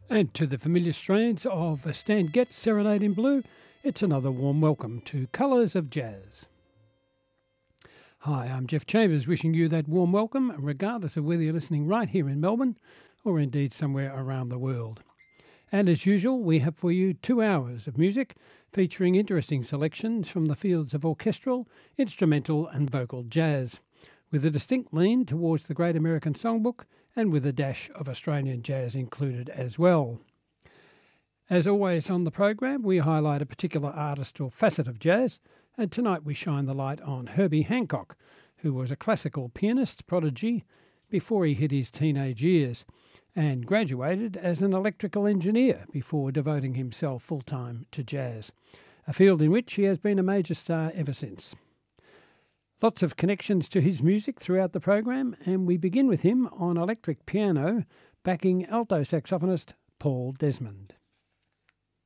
And to the familiar strains of Stan Getz' Serenade in Blue, it's another warm welcome to Colours of Jazz. Hi, I'm Jeff Chambers, wishing you that warm welcome, regardless of whether you're listening right here in Melbourne or indeed somewhere around the world. And as usual, we have for you 2 hours of music featuring interesting selections from the fields of orchestral, instrumental and vocal jazz, with a distinct lean towards the Great American Songbook and with a dash of Australian jazz included as well. As always on the program, we highlight a particular artist or facet of jazz, and tonight we shine the light on Herbie Hancock, who was a classical pianist prodigy before he hit his teenage years, and graduated as an electrical engineer before devoting himself full-time to jazz, a field in which he has been a major star ever since. Lots of connections to his music throughout the program, and we begin with him on electric piano, backing alto saxophonist Paul Desmond.